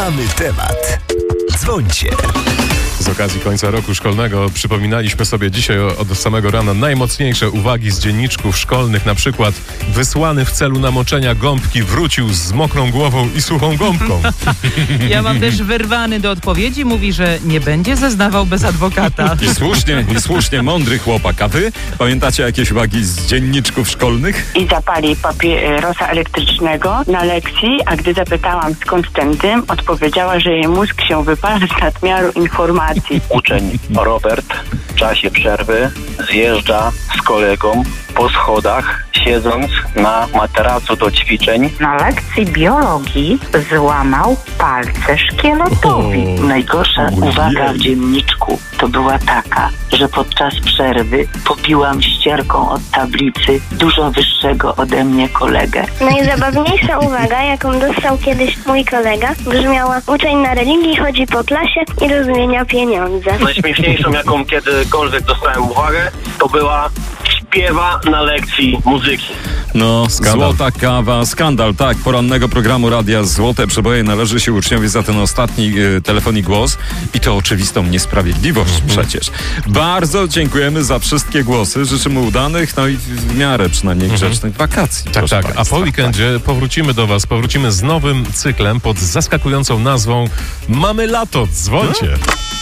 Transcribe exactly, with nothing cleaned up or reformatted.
Mamy temat. Dzwońcie. Z okazji końca roku szkolnego przypominaliśmy sobie dzisiaj od samego rana najmocniejsze uwagi z dzienniczków szkolnych, na przykład wysłany w celu namoczenia gąbki wrócił z mokrą głową i suchą gąbką. Ja mam też wyrwany do odpowiedzi, mówi, że nie będzie zeznawał bez adwokata. I słusznie, i słusznie, mądry chłopak. A wy pamiętacie jakieś uwagi z dzienniczków szkolnych? I zapali papierosa elektrycznego na lekcji, a gdy zapytałam skąd ten dym, odpowiedziała, że jej mózg się wypala z nadmiaru informacji. Uczeń Robert w czasie przerwy zjeżdża z kolegą po schodach, siedząc na materacu do ćwiczeń. Na lekcji biologii złamał palce szkieletowi. Najgorsza uwaga w dzienniczku to była taka, że podczas przerwy pobiłam ścierką od tablicy dużo wyższego ode mnie kolegę. Najzabawniejsza uwaga, jaką dostał kiedyś mój kolega, brzmiała: uczeń na religii chodzi po klasie i rozmienia pieniądze. Najśmieszniejszą, jaką kiedykolwiek dostałem uwagę, to była: śpiewa na lekcji muzyki. No, Skandal. Złota kawa, skandal, tak. Porannego programu Radia Złote Przeboje należy się uczniowi za ten ostatni y, telefon i głos. I to oczywistą niesprawiedliwość przecież. Bardzo dziękujemy za wszystkie głosy. Życzymy udanych, no i w miarę przynajmniej grzecznych wakacji. Tak, proszę tak. A państwa. po weekendzie powrócimy do was, powrócimy z nowym cyklem pod zaskakującą nazwą Mamy lato, dzwońcie.